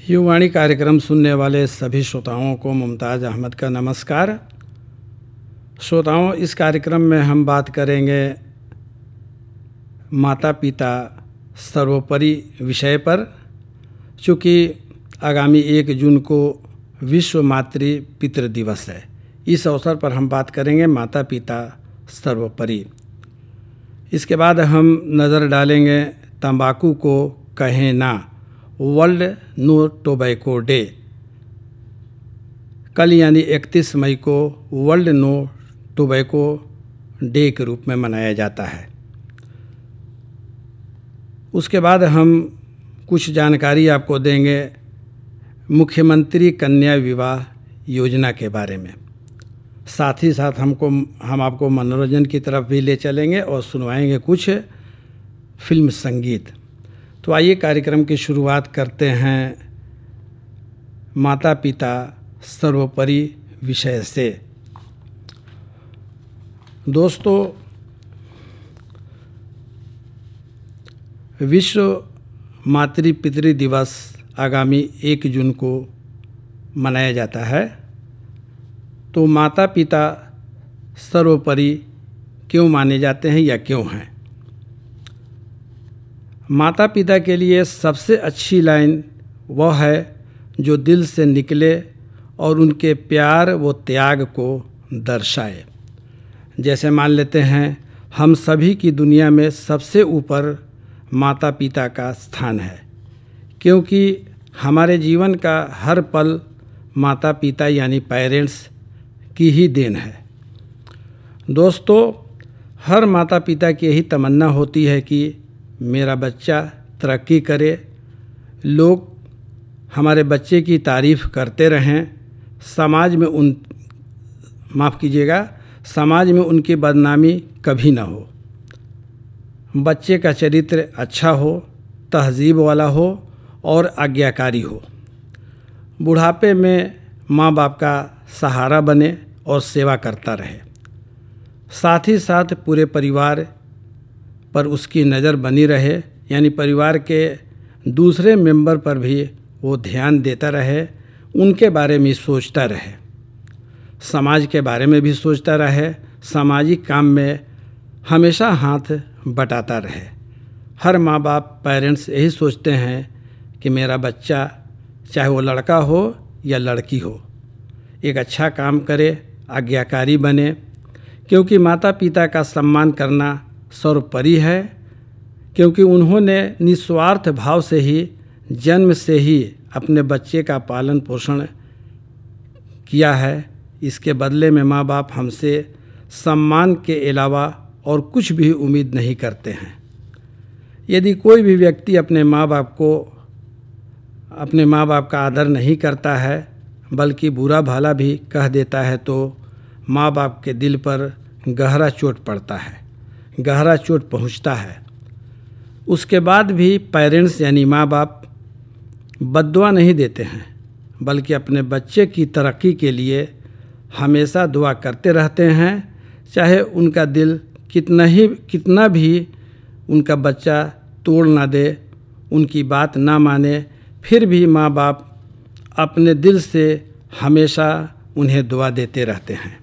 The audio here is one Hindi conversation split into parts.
युवाणी कार्यक्रम सुनने वाले सभी श्रोताओं को मुमताज़ अहमद का नमस्कार। श्रोताओं, इस कार्यक्रम में हम बात करेंगे माता पिता सर्वोपरि विषय पर। चूँकि आगामी 1 जून को विश्व मातृ पितृ दिवस है, इस अवसर पर हम बात करेंगे माता पिता सर्वोपरि। इसके बाद हम नज़र डालेंगे तंबाकू को कहें ना, वर्ल्ड नो टोबैको डे। कल यानी 31 मई को वर्ल्ड नो टोबैको डे के रूप में मनाया जाता है। उसके बाद हम कुछ जानकारी आपको देंगे मुख्यमंत्री कन्या विवाह योजना के बारे में। साथ ही साथ हम आपको मनोरंजन की तरफ भी ले चलेंगे और सुनवाएंगे कुछ फिल्म संगीत। तो आइए कार्यक्रम की शुरुआत करते हैं माता पिता सर्वोपरि विषय से। दोस्तों, विश्व मातृ पितृ दिवस आगामी 1 जून को मनाया जाता है। तो माता पिता सर्वोपरि क्यों माने जाते हैं या क्यों हैं? माता पिता के लिए सबसे अच्छी लाइन वह है जो दिल से निकले और उनके प्यार व त्याग को दर्शाए। जैसे मान लेते हैं, हम सभी की दुनिया में सबसे ऊपर माता पिता का स्थान है, क्योंकि हमारे जीवन का हर पल माता पिता यानी पेरेंट्स की ही देन है। दोस्तों, हर माता पिता की यही तमन्ना होती है कि मेरा बच्चा तरक्की करे, लोग हमारे बच्चे की तारीफ़ करते रहें, समाज में उनकी बदनामी कभी ना हो, बच्चे का चरित्र अच्छा हो, तहजीब वाला हो और आज्ञाकारी हो, बुढ़ापे में माँ बाप का सहारा बने और सेवा करता रहे। साथ ही साथ पूरे परिवार पर उसकी नज़र बनी रहे, यानी परिवार के दूसरे मेंबर पर भी वो ध्यान देता रहे, उनके बारे में सोचता रहे, समाज के बारे में भी सोचता रहे, सामाजिक काम में हमेशा हाथ बटाता रहे। हर माँ बाप पेरेंट्स यही सोचते हैं कि मेरा बच्चा, चाहे वो लड़का हो या लड़की हो, एक अच्छा काम करे, आज्ञाकारी बने, क्योंकि माता पिता का सम्मान करना सर्वोपरि है। क्योंकि उन्होंने निस्वार्थ भाव से ही जन्म से ही अपने बच्चे का पालन पोषण किया है। इसके बदले में माँ बाप हमसे सम्मान के अलावा और कुछ भी उम्मीद नहीं करते हैं। यदि कोई भी व्यक्ति अपने माँ बाप का आदर नहीं करता है, बल्कि बुरा भला भी कह देता है, तो माँ बाप के दिल पर गहरा चोट पड़ता है, गहरा चोट पहुंचता है। उसके बाद भी पेरेंट्स यानी माँ बाप बद्दुआ नहीं देते हैं, बल्कि अपने बच्चे की तरक्की के लिए हमेशा दुआ करते रहते हैं। चाहे उनका दिल कितना भी उनका बच्चा तोड़ ना दे, उनकी बात ना माने, फिर भी माँ बाप अपने दिल से हमेशा उन्हें दुआ देते रहते हैं।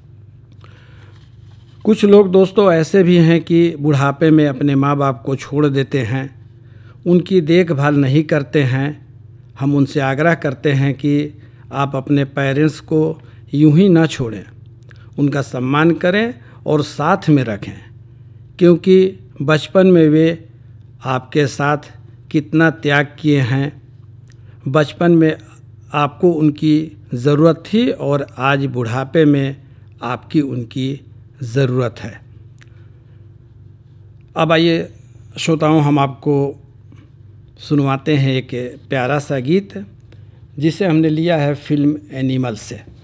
कुछ लोग दोस्तों ऐसे भी हैं कि बुढ़ापे में अपने माँ बाप को छोड़ देते हैं, उनकी देखभाल नहीं करते हैं। हम उनसे आग्रह करते हैं कि आप अपने पेरेंट्स को यूं ही ना छोड़ें, उनका सम्मान करें और साथ में रखें, क्योंकि बचपन में वे आपके साथ कितना त्याग किए हैं। बचपन में आपको उनकी ज़रूरत थी और आज बुढ़ापे में आपकी उनकी ज़रूरत है। अब आइए श्रोताओं, हम आपको सुनवाते हैं एक प्यारा सा गीत, जिसे हमने लिया है फिल्म एनिमल से।